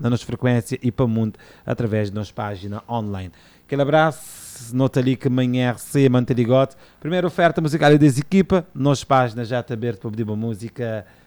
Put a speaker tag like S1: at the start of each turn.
S1: na nossa frequência e para o mundo através da nossa página online. Aquele abraço, nota ali que amanhã RC Manteligote, primeira oferta musical das equipa, nossa página já está aberta para pedir uma música